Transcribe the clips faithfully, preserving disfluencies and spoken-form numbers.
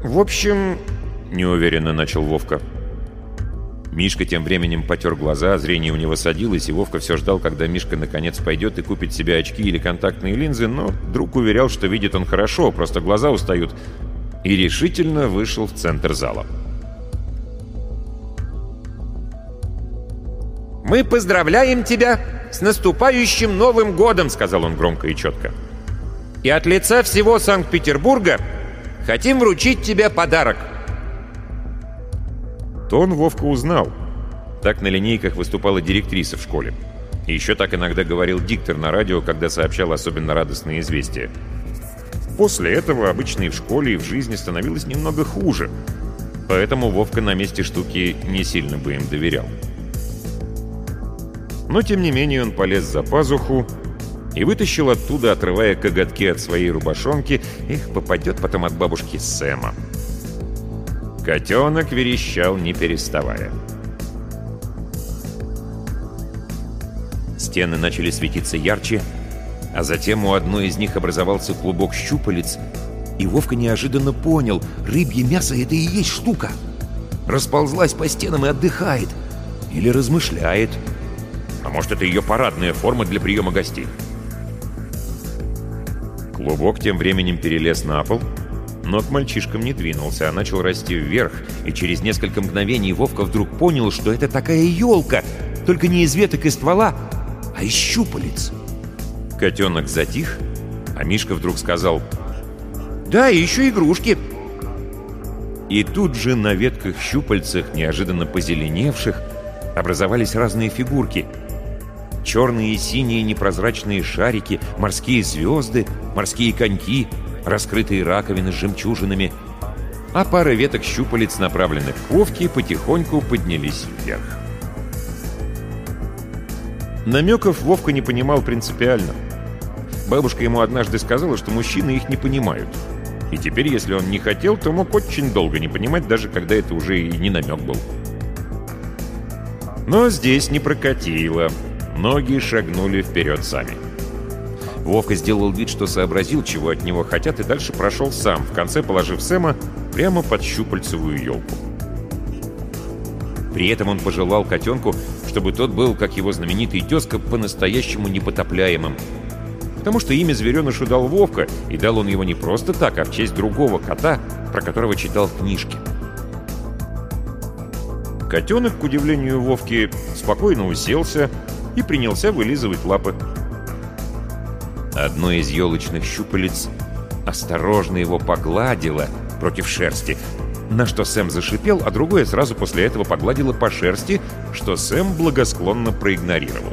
«В общем...» — неуверенно начал Вовка. Мишка тем временем потер глаза, зрение у него садилось, и Вовка все ждал, когда Мишка наконец пойдет и купит себе очки или контактные линзы, но друг уверял, что видит он хорошо, просто глаза устают, и решительно вышел в центр зала. «Мы поздравляем тебя с наступающим Новым годом!» — сказал он громко и четко. «И от лица всего Санкт-Петербурга хотим вручить тебе подарок!» Тон Вовка узнал. Так на линейках выступала директриса в школе. И еще так иногда говорил диктор на радио, когда сообщал особенно радостные известия. После этого обычно и в школе, и в жизни становилось немного хуже. Поэтому Вовка на месте штуки не сильно бы им доверял. Но тем не менее он полез за пазуху и вытащил оттуда, отрывая коготки от своей рубашонки, их попадет потом от бабушки Сэма. Котенок верещал, не переставая. Стены начали светиться ярче, а затем у одной из них образовался клубок щупалец, и Вовка неожиданно понял — рыбье мясо — это и есть штука. Расползлась по стенам и отдыхает. Или размышляет. А может, это ее парадная форма для приема гостей. Клубок тем временем перелез на пол, но к мальчишкам не двинулся, а начал расти вверх, и через несколько мгновений Вовка вдруг понял, что это такая елка, только не из веток и ствола, а из щупалец. Котенок затих, а Мишка вдруг сказал: «Да, и еще игрушки!» И тут же на ветках-щупальцах, неожиданно позеленевших, образовались разные фигурки. Черные и синие непрозрачные шарики, морские звезды, морские коньки, раскрытые раковины с жемчужинами, а пара веток щупалец, направленных к Вовке, потихоньку поднялись вверх. Намеков Вовка не понимал принципиально. Бабушка ему однажды сказала, что мужчины их не понимают. И теперь, если он не хотел, то мог очень долго не понимать, даже когда это уже и не намек был. Но здесь не прокатило. Ноги шагнули вперед сами. Вовка сделал вид, что сообразил, чего от него хотят, и дальше прошел сам, в конце положив Сэма прямо под щупальцевую елку. При этом он пожелал котенку, чтобы тот был, как его знаменитый тезка, по-настоящему непотопляемым. Потому что имя зверенышу дал Вовка, и дал он его не просто так, а в честь другого кота, про которого читал в книжке. Котенок, к удивлению Вовки, спокойно уселся и принялся вылизывать лапы. Одно из елочных щупалец осторожно его погладило против шерсти, на что Сэм зашипел, а другое сразу после этого погладило по шерсти, что Сэм благосклонно проигнорировал.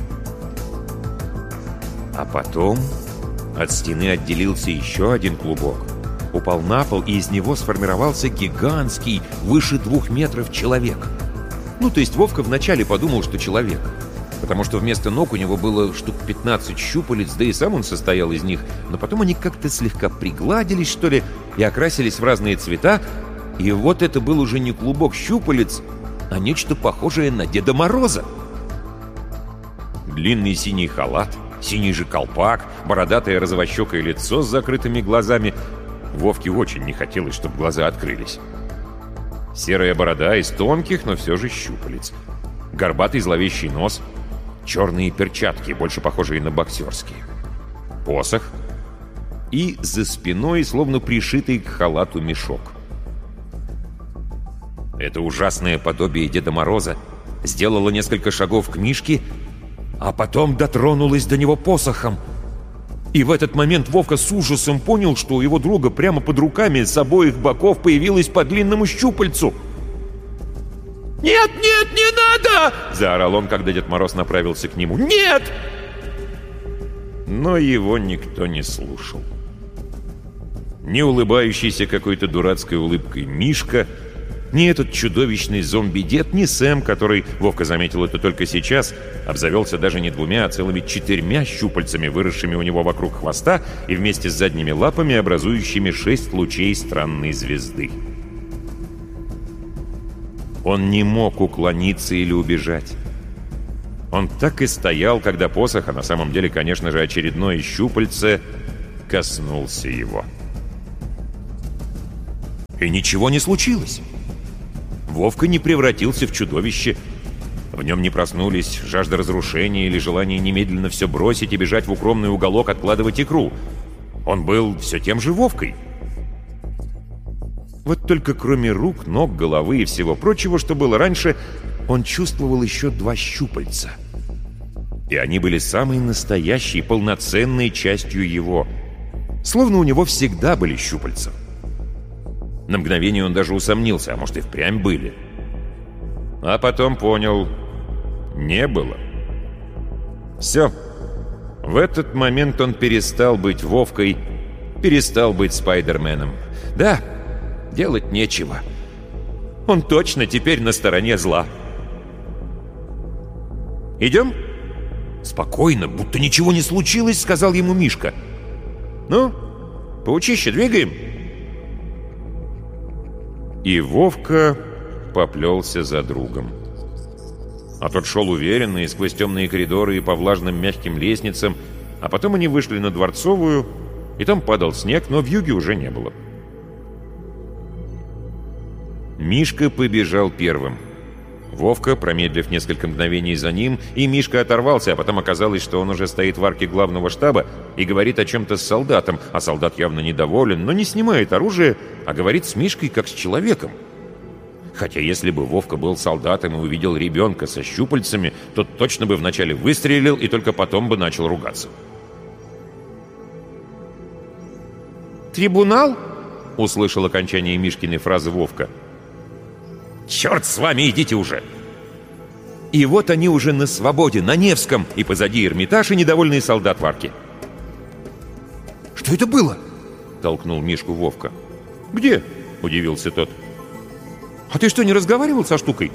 А потом от стены отделился еще один клубок, упал на пол, и из него сформировался гигантский, выше двух метров человек. Ну, то есть Вовка вначале подумал, что человек, потому что вместо ног у него было штук пятнадцать щупалец, да и сам он состоял из них, но потом они как-то слегка пригладились, что ли, и окрасились в разные цвета, и вот это был уже не клубок щупалец, а нечто похожее на Деда Мороза. Длинный синий халат, синий же колпак, бородатое розовощекое лицо с закрытыми глазами. Вовке очень не хотелось, чтобы глаза открылись. Серая борода из тонких, но все же щупалец. Горбатый зловещий нос. Черные перчатки, больше похожие на боксерские. Посох. И за спиной, словно пришитый к халату, мешок. Это ужасное подобие Деда Мороза сделало несколько шагов к Мишке, а потом дотронулась до него посохом. И в этот момент Вовка с ужасом понял, что у его друга прямо под руками с обоих боков появилась по длинному щупальцу. «Нет, нет, не надо!» — заорал он, когда Дед Мороз направился к нему. «Нет!» Но его никто не слушал. Ни улыбающийся какой-то дурацкой улыбкой Мишка, ни этот чудовищный зомби-дед, ни Сэм, который, Вовка заметил это только сейчас, обзавелся даже не двумя, а целыми четырьмя щупальцами, выросшими у него вокруг хвоста и вместе с задними лапами, образующими шесть лучей странной звезды. Он не мог уклониться или убежать. Он так и стоял, когда посох, а на самом деле, конечно же, очередное щупальце, коснулся его. И ничего не случилось. Вовка не превратился в чудовище. В нем не проснулись жажда разрушения или желание немедленно все бросить и бежать в укромный уголок откладывать икру. Он был все тем же Вовкой. Вот только кроме рук, ног, головы и всего прочего, что было раньше, он чувствовал еще два щупальца. И они были самой настоящей, полноценной частью его. Словно у него всегда были щупальца. На мгновение он даже усомнился, а может и впрямь были. А потом понял, не было. Все. В этот момент он перестал быть Вовкой, перестал быть Спайдерменом. Да, делать нечего. Он точно теперь на стороне зла. «Идем?» «Спокойно, будто ничего не случилось», — сказал ему Мишка. «Ну, паучище, двигаем?» И Вовка поплелся за другом. А тот шел уверенно и сквозь темные коридоры и по влажным мягким лестницам, а потом они вышли на Дворцовую, и там падал снег, но вьюги уже не было. Мишка побежал первым. Вовка, промедлив несколько мгновений за ним, и Мишка оторвался, а потом оказалось, что он уже стоит в арке главного штаба и говорит о чем-то с солдатом, а солдат явно недоволен, но не снимает оружие, а говорит с Мишкой как с человеком. Хотя если бы Вовка был солдатом и увидел ребенка со щупальцами, то точно бы вначале выстрелил и только потом бы начал ругаться. «Трибунал?» — услышал окончание Мишкиной фразы Вовка. «Черт с вами, идите уже!» И вот они уже на свободе, на Невском, и позади Эрмитаж и недовольный солдат в арке. «Что это было?» — толкнул Мишку Вовка. «Где?» — удивился тот. «А ты что, не разговаривал со штукой?»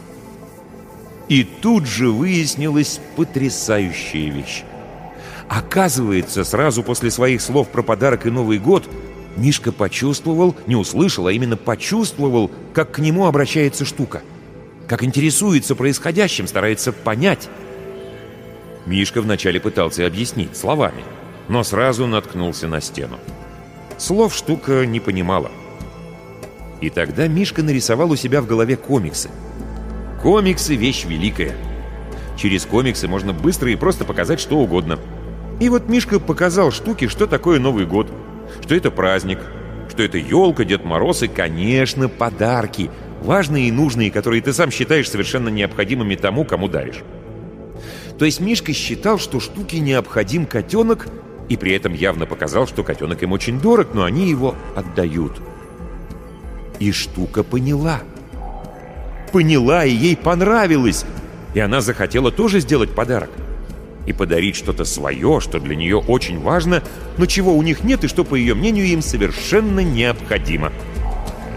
И тут же выяснилась потрясающая вещь. Оказывается, сразу после своих слов про подарок и Новый год Мишка почувствовал, не услышал, а именно почувствовал, как к нему обращается штука. Как интересуется происходящим, старается понять. Мишка вначале пытался объяснить словами, но сразу наткнулся на стену. Слов штука не понимала. И тогда Мишка нарисовал у себя в голове комиксы. Комиксы — вещь великая. Через комиксы можно быстро и просто показать что угодно. И вот Мишка показал штуке, что такое Новый год, что это праздник, что это елка, Дед Мороз и, конечно, подарки, важные и нужные, которые ты сам считаешь совершенно необходимыми тому, кому даришь. То есть Мишка считал, что штуке необходим котенок, и при этом явно показал, что котенок им очень дорог, но они его отдают. И штука поняла. Поняла, и ей понравилось. И она захотела тоже сделать подарок. И подарить что-то свое, что для нее очень важно, но чего у них нет и что, по ее мнению, им совершенно необходимо.